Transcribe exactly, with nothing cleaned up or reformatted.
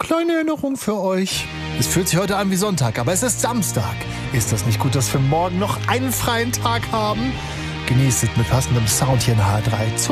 Kleine Erinnerung für euch. Es fühlt sich heute an wie Sonntag, aber es ist Samstag. Ist das nicht gut, dass wir morgen noch einen freien Tag haben? Genießt es mit passendem Sound hier in H drei.